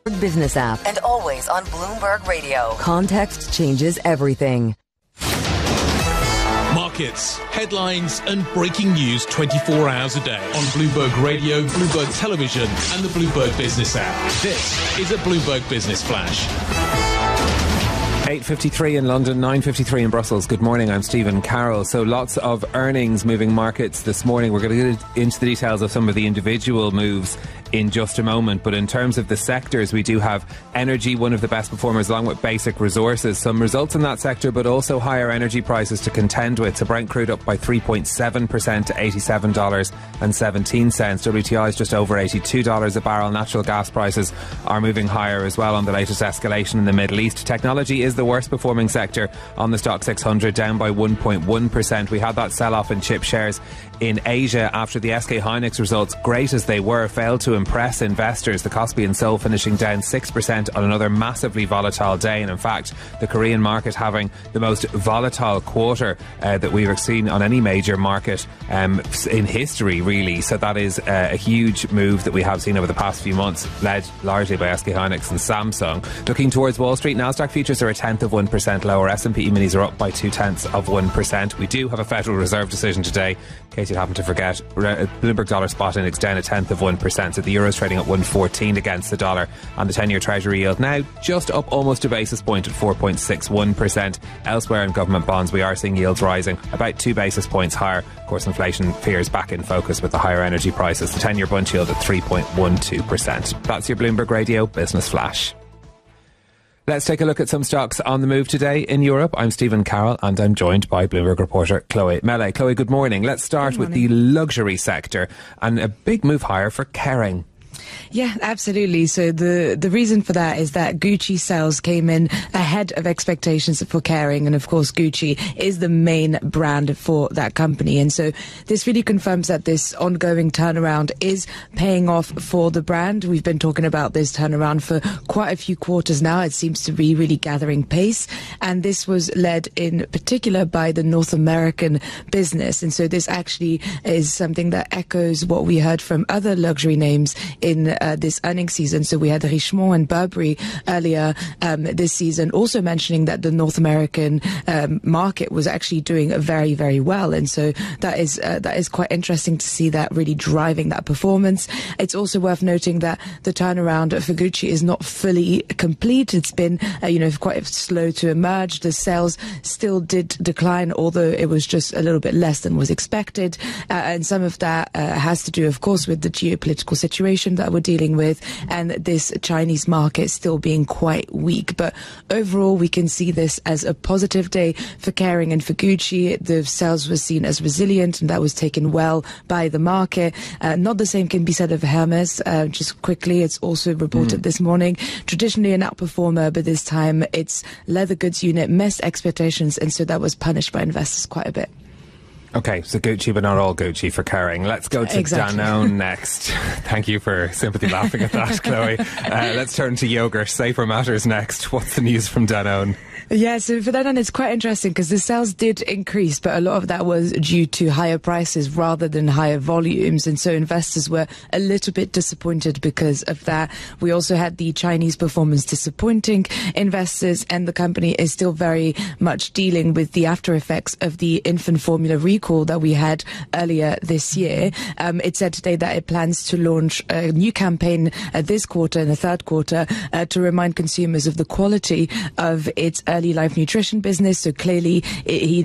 Business app. And always on Bloomberg Radio. Context changes everything. Markets, headlines and breaking news 24 hours a day on Bloomberg Radio, Bloomberg Television and the Bloomberg Business app. This is a Bloomberg Business Flash. 8:53 in London, 9:53 in Brussels. Good morning, I'm Stephen Carroll. So lots of earnings moving markets this morning. We're going to get into the details of some of the individual moves in just a moment, but in terms of the sectors, we do have energy, one of the best performers, along with basic resources. Some results in that sector, but also higher energy prices to contend with. So Brent crude up by 3.7% to $87.17. WTI is just over $82 a barrel. Natural gas prices are moving higher as well on the latest escalation in the Middle East. Technology is the worst performing sector on the Stock 600, down by 1.1%. We had that sell-off in chip shares in Asia after the SK Hynix results, great as they were, failed to impress investors. The Kospi and Seoul finishing down 6% on another massively volatile day, and in fact the Korean market having the most volatile quarter that we've seen on any major market in history, really. So that is a huge move that we have seen over the past few months, led largely by SK Hynix and Samsung. Looking towards Wall Street, Nasdaq futures are 0.1% lower. S&P E-minis are up by 0.2%. We do have a Federal Reserve decision today, in case you happen to forget. Bloomberg dollar spot index down 0.1%. So the euro's trading at 1.14 against the dollar, and the 10-year Treasury yield now just up almost a basis point at 4.61%. Elsewhere in government bonds, we are seeing yields rising about 2 basis points higher. Of course, inflation fears back in focus with the higher energy prices. The 10-year Bund yield at 3.12%. That's your Bloomberg Radio Business Flash. Let's take a look at some stocks on the move today in Europe. I'm Stephen Carroll and I'm joined by Bloomberg reporter Chloe Mele. Chloe, good morning. Let's start with the luxury sector and a big move higher for Kering. Yeah, absolutely. So the reason for that is that Gucci sales came in ahead of expectations for Kering, and of course Gucci is the main brand for that company, and so this really confirms that this ongoing turnaround is paying off for the brand. We've been talking about this turnaround for quite a few quarters now. It seems to be really gathering pace, and this was led in particular by the North American business, and so this actually is something that echoes what we heard from other luxury names in this earnings season. So we had Richemont and Burberry earlier this season also mentioning that the North American market was actually doing very, very well, and so that is quite interesting to see that really driving that performance. It's also worth noting that the turnaround for Gucci is not fully complete. It's been quite slow to emerge. The sales still did decline, although it was just a little bit less than was expected, and some of that has to do, of course, with the geopolitical situation that we're dealing with, and this Chinese market still being quite weak. But overall, we can see this as a positive day for Kering and for Gucci. The sales were seen as resilient, and that was taken well by the market. Not the same can be said of Hermes. Just quickly, it's also reported this morning, traditionally an outperformer, but this time its leather goods unit missed expectations, and so that was punished by investors quite a bit. Okay, so Gucci, but not all Gucci for Kering. Let's go to Danone next. Thank you for sympathy laughing at that, Chloe. Let's turn to yogurt. Safer Matters next. What's the news from Danone? Yeah, so for Danone, it's quite interesting because the sales did increase, but a lot of that was due to higher prices rather than higher volumes. And so investors were a little bit disappointed because of that. We also had the Chinese performance disappointing investors, and the company is still very much dealing with the after effects of the infant formula recall that we had earlier this year. It said today that it plans to launch a new campaign this quarter, in the third quarter, to remind consumers of the quality of its early life nutrition business. So clearly, he